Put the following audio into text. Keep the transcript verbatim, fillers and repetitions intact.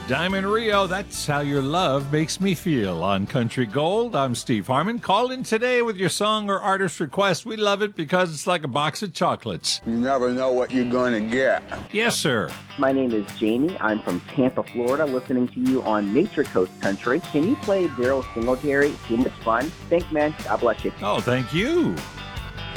Diamond Rio, that's how your love makes me feel on Country Gold. I'm Steve Harmon. Call in today with your song or artist request. We love it because it's like a box of chocolates. You never know what you're going to get. Yes, sir. My name is Jamie. I'm from Tampa, Florida, listening to you on Nature Coast Country. Can you play Daryl Singletary? Too much fun. Thanks, man. God bless you. Oh, thank you.